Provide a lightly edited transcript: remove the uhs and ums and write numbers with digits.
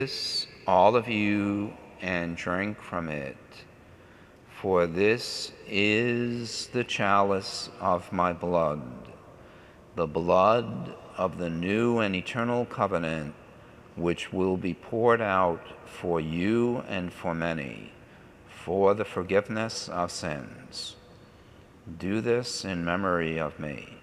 This, all of you, and drink from it. For this is the chalice of my blood, the blood of the new and eternal covenant, which will be poured out for you and for many, for the forgiveness of sins. Do this in memory of me.